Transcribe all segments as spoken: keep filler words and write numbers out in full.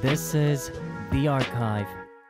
This is The Archive.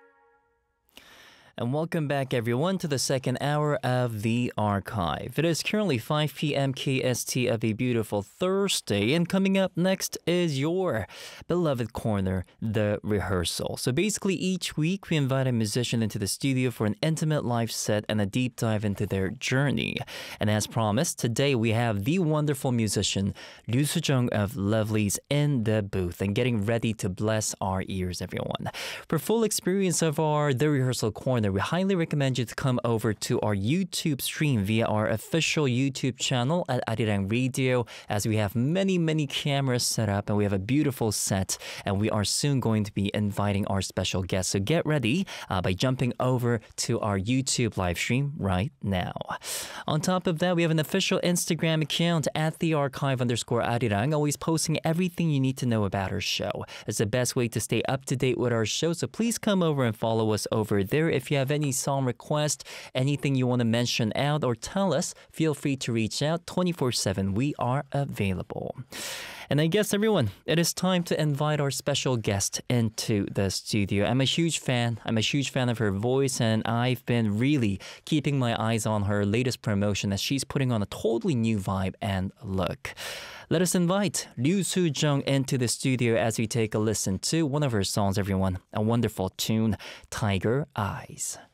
And welcome back, everyone, to the second hour of The Archive. It is currently five p.m. K S T of a beautiful Thursday, and coming up next is your beloved corner, The Rehearsal. So basically, each week we invite a musician into the studio for an intimate live set and a deep dive into their journey. And as promised, today we have the wonderful musician Ryu Soo-jung of Lovelyz in the booth and getting ready to bless our ears, everyone. For full experience of our The Rehearsal corner, we highly recommend you to come over to our YouTube stream via our official YouTube channel at Arirang Radio, as we have many, many cameras set up and we have a beautiful set, and we are soon going to be inviting our special guests. So get ready uh, by jumping over to our YouTube live stream right now. On top of that, we have an official Instagram account at the archive underscore Arirang, always posting everything you need to know about our show. It's the best way to stay up to date with our show, so please come over and follow us over there. If you have any song request, anything you want to mention out or tell us, feel free to reach out twenty-four seven. We are available. And I guess, everyone, it is time to invite our special guest into the studio. I'm a huge fan. I'm a huge fan of her voice, and I've been really keeping my eyes on her latest promotion as she's putting on a totally new vibe and look. Let us invite Ryu Soo-jung into the studio as we take a listen to one of her songs, everyone. A wonderful tune, Tiger Eyes.